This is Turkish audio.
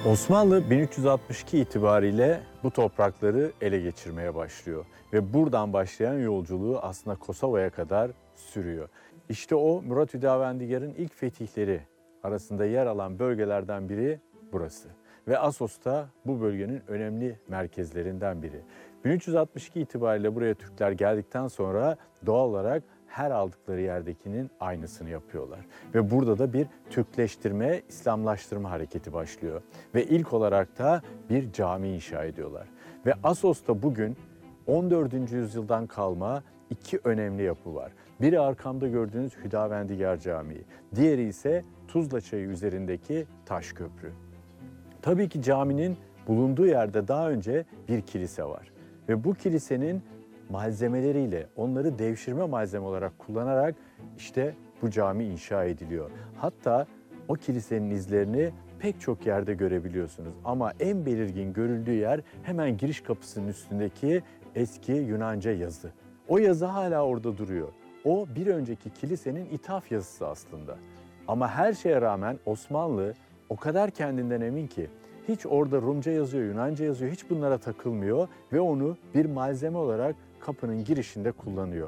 Osmanlı 1362 itibariyle bu toprakları ele geçirmeye başlıyor ve buradan başlayan yolculuğu aslında Kosova'ya kadar sürüyor. İşte o Murat Hüdavendigar'ın ilk fetihleri arasında yer alan bölgelerden biri burası. Ve Assos da bu bölgenin önemli merkezlerinden biri. 1362 itibariyle buraya Türkler geldikten sonra doğal olarak her aldıkları yerdekinin aynısını yapıyorlar. Ve burada da bir Türkleştirme, İslamlaştırma hareketi başlıyor. Ve ilk olarak da bir cami inşa ediyorlar. Ve Assos'ta bugün 14. yüzyıldan kalma iki önemli yapı var. Biri arkamda gördüğünüz Hüdavendigar Camii, diğeri ise Tuzla Çayı üzerindeki taş köprü. Tabii ki caminin bulunduğu yerde daha önce bir kilise var. Ve bu kilisenin malzemeleriyle, onları devşirme malzeme olarak kullanarak işte bu cami inşa ediliyor. Hatta o kilisenin izlerini pek çok yerde görebiliyorsunuz. Ama en belirgin görüldüğü yer hemen giriş kapısının üstündeki eski Yunanca yazı. O yazı hala orada duruyor. O bir önceki kilisenin ithaf yazısı aslında. Ama her şeye rağmen Osmanlı o kadar kendinden emin ki hiç orada Rumca yazıyor, Yunanca yazıyor, hiç bunlara takılmıyor ve onu bir malzeme olarak kapının girişinde kullanıyor.